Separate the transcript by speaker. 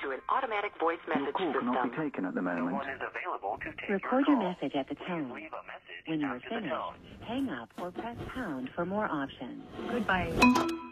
Speaker 1: through an automatic voice message
Speaker 2: call
Speaker 1: system.
Speaker 2: cannot be taken at the moment.
Speaker 3: No one is available to take
Speaker 4: Record
Speaker 3: your
Speaker 4: your
Speaker 3: call.
Speaker 4: message at the tone.
Speaker 3: Leave a message
Speaker 4: When you are
Speaker 3: after the
Speaker 4: finished,
Speaker 3: tone.
Speaker 4: hang up or press pound for more options.
Speaker 5: Goodbye.